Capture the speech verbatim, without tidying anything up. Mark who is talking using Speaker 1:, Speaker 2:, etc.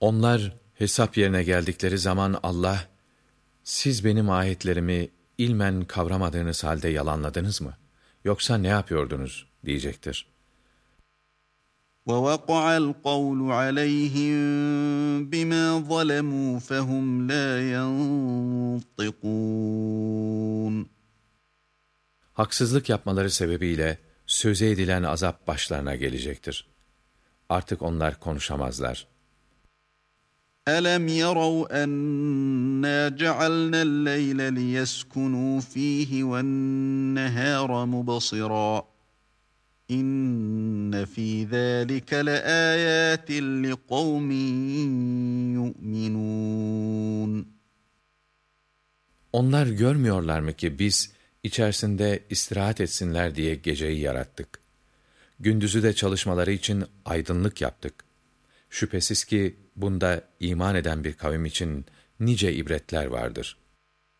Speaker 1: Onlar hesap yerine geldikleri zaman Allah, siz benim ayetlerimi ilmen kavramadığınız halde yalanladınız mı? Yoksa ne yapıyordunuz diyecektir.
Speaker 2: وَوَقَعَ الْقَوْلُ عَلَيْهِمْ بِمَا ظَلَمُوا فَهُمْ لَا يَنطِقُونَ
Speaker 1: Haksızlık yapmaları sebebiyle söze edilen azap başlarına gelecektir. Artık onlar konuşamazlar.
Speaker 2: أَلَمْ يَرَوْا أَنَّا جَعَلْنَا اللَّيْلَ لِيَسْكُنُوا فِيهِ وَالنَّهَارَ مُبْصِرًا İnne fî zâlike leâyâtin liqavmin yu'minûn.
Speaker 1: Onlar görmüyorlar mı ki biz içerisinde istirahat etsinler diye geceyi yarattık. Gündüzü de çalışmaları için aydınlık yaptık. Şüphesiz ki bunda iman eden bir kavim için nice ibretler vardır.